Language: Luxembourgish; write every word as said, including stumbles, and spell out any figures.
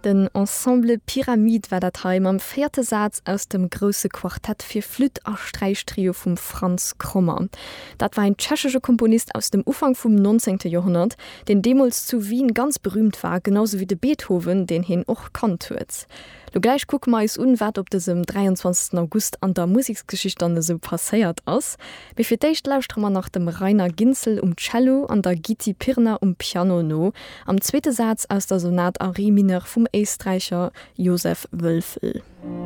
Den Ensemble Pyramid war dat Heim am vierte Satz aus dem grosse Quartett fir Flüt a Streichtrio vum Franz Krommer. Dat war ein tschechischer Komponist aus dem Ufang vum neunzehnten Jahrhundert, den Demos zu Wien ganz berühmt war, genauso wie de Beethoven, den hin och kannt huet. Lo gleich guck ma is unwert, ob das am dreiundzwanzigsten August an der Musikgeschichte so passiert ass. Befir deicht lauschtmmer nach dem Rainer Ginzel um Cello an der Gitti Pirner um Piano no, am zweite Satz aus der Sonat Ari Mineur vum Österreicher Josef Wölfel.